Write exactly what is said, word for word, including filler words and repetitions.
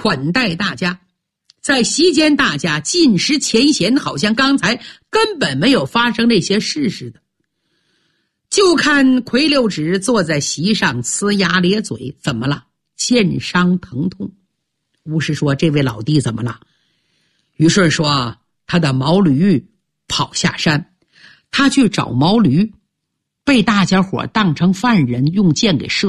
款待大家，在席间大家尽释前嫌，好像刚才根本没有发生这些事似的。就看魁六指坐在席上呲牙咧嘴，怎么了？剑伤疼痛。巫师说：这位老弟怎么了？于顺说：他的毛驴跑下山，他去找毛驴，被大家伙当成犯人，用箭给射